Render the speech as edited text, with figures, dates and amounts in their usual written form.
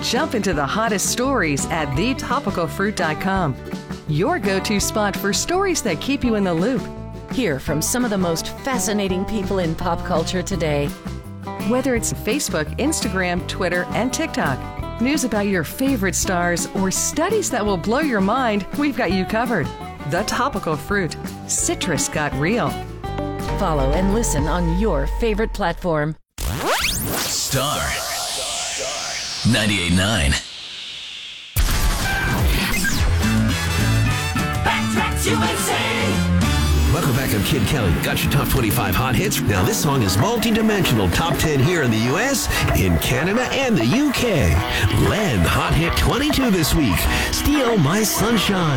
Jump into the hottest stories at thetopicalfruit.com. Your go-to spot for stories that keep you in the loop. Hear from some of the most fascinating people in pop culture today. Whether it's Facebook, Instagram, Twitter, and TikTok, news about your favorite stars, or studies that will blow your mind, we've got you covered. The Topical Fruit. Citrus got real. Follow and listen on your favorite platform. Star 98.9. Backtracks USA! Welcome back, I'm Kid Kelly. Got your top 25 hot hits. Now this song is multi-dimensional. Top 10 here in the U.S., in Canada, and the U.K. Len, hot hit 22 this week. Steal My Sunshine.